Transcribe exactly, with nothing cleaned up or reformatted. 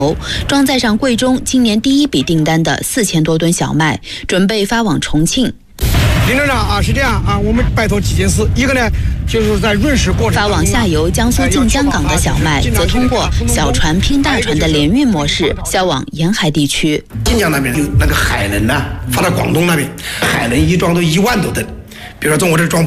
装载上贵中今年第一笔订单的四千多吨小麦，准备发往重庆。 林站长啊，是这样啊，我们拜托几件事，一个呢，就是在润时过程发往下游江苏晋江港的小麦，则通过小船拼大船的联运模式销往沿海地区。 晋江那边有那个海能呢、啊，发到广东那边，海能一装都一万多吨，比如说中国这装。